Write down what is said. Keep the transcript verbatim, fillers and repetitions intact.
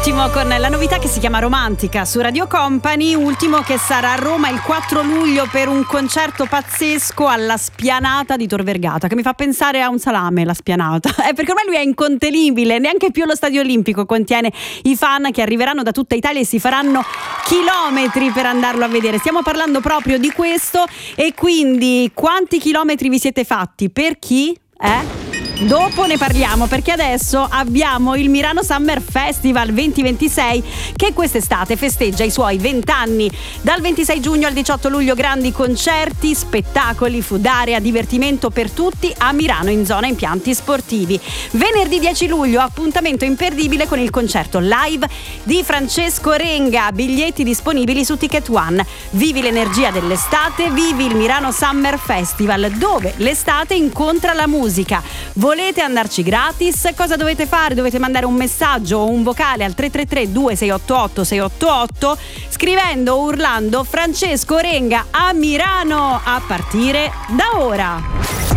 Ultimo con la novità che si chiama Romantica su Radio Company. Ultimo che sarà a Roma il quattro luglio per un concerto pazzesco alla Spianata di Tor Vergata, che mi fa pensare a un salame, la Spianata. Eh, perché ormai lui è incontenibile, neanche più lo Stadio Olimpico contiene i fan che arriveranno da tutta Italia e si faranno chilometri per andarlo a vedere. Stiamo parlando proprio di questo, e quindi quanti chilometri vi siete fatti? Per chi? Eh? Dopo ne parliamo, perché adesso abbiamo il Milano Summer Festival venti ventisei che quest'estate festeggia i suoi venti anni. Dal ventisei giugno al diciotto luglio grandi concerti, spettacoli, food area, divertimento per tutti a Milano in zona impianti sportivi. Venerdì dieci luglio appuntamento imperdibile con il concerto live di Francesco Renga, biglietti disponibili su Ticket One. Vivi l'energia dell'estate, vivi il Milano Summer Festival, dove l'estate incontra la musica. Volete andarci gratis? Cosa dovete fare? Dovete mandare un messaggio o un vocale al tre tre tre due sei otto otto sei otto otto scrivendo o urlando Francesco Renga a Milano a partire da ora.